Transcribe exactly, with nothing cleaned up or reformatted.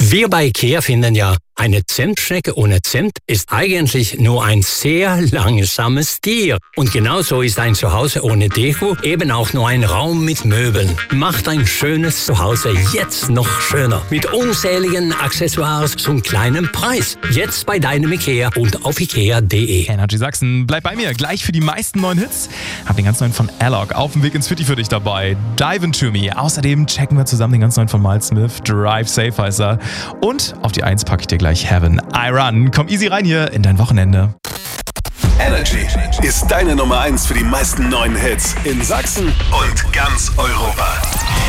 Wir bei IKEA finden ja, eine Zimtschnecke ohne Zimt ist eigentlich nur ein sehr langsames Tier. Und genauso ist ein Zuhause ohne Deko eben auch nur ein Raum mit Möbeln. Macht ein schönes Zuhause jetzt noch schöner. Mit unzähligen Accessoires zum kleinen Preis. Jetzt bei deinem IKEA und auf ikea punkt de. Energy Sachsen, bleib bei mir. Gleich für die meisten neuen Hits. Hab den ganz neuen von Alok auf dem Weg ins Fitti für dich dabei. Dive Into Me. Außerdem checken wir zusammen den ganz neuen von Miles Smith. Drive Safe heißt er. Und auf die eins packe ich dir gleich Heaven, I Run. Komm easy rein hier in dein Wochenende. Energy ist deine Nummer eins für die meisten neuen Hits in Sachsen und ganz Europa.